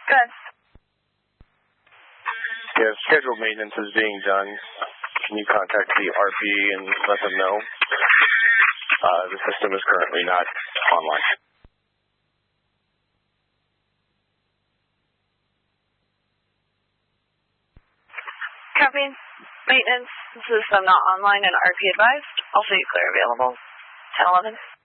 Good. Yeah, scheduled maintenance is being done. Can you contact the RP and let them know? The system is currently not online. Copy. Maintenance system not online and RP advised. Also, clear available. 1011.